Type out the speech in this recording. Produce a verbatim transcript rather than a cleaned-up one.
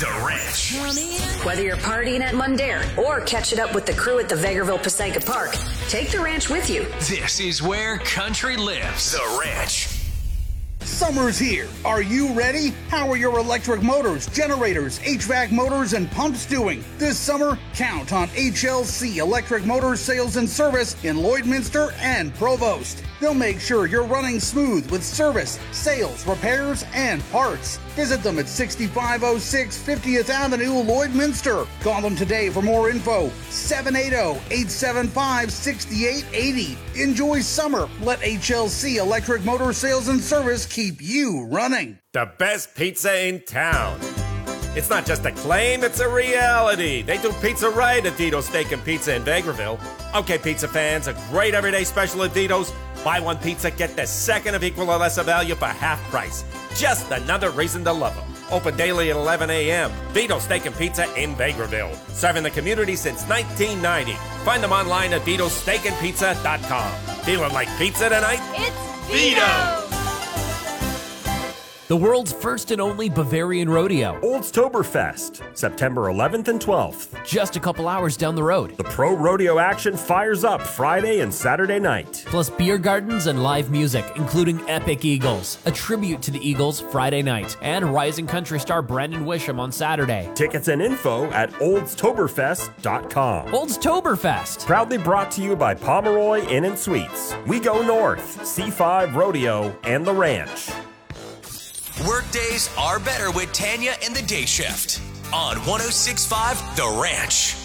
The Ranch. Whether you're partying at Mundare or catching up with the crew at the Vegreville Passaica Park, take the ranch with you. This is where country lives. The Ranch. Summer's here. Are you ready? How are your electric motors, generators, H V A C motors, and pumps doing? This summer, count on H L C Electric Motors Sales and Service in Lloydminster and Provost. They'll make sure you're running smooth with service, sales, repairs, and parts. Visit them at sixty-five oh six fiftieth Avenue, Lloydminster. Call them today for more info. seven eight zero, eight seven five, six eight eight zero. Enjoy summer. Let H L C Electric Motor Sales and Service keep you running. The best pizza in town. It's not just a claim, it's a reality. They do pizza right at Dito's Steak and Pizza in Vegreville. Okay, pizza fans, a great everyday special at Dito's. Buy one pizza, get the second of equal or lesser value for half price. Just another reason to love them. Open daily at eleven a.m. Dito's Steak and Pizza in Vegreville. Serving the community since nineteen ninety. Find them online at vitos steak and pizza dot com. Feeling like pizza tonight? It's Vito's! The world's first and only Bavarian rodeo. Oldstoberfest, September eleventh and twelfth. Just a couple hours down the road. The pro rodeo action fires up Friday and Saturday night. Plus beer gardens and live music, including Epic Eagles, a tribute to the Eagles Friday night, and rising country star Brandon Wisham on Saturday. Tickets and info at oldstoberfest dot com. Oldstoberfest. Proudly brought to you by Pomeroy Inn and Suites. We go north, C five Rodeo, and The Ranch. Workdays are better with Tanya and the Day Shift on one oh six point five The Ranch.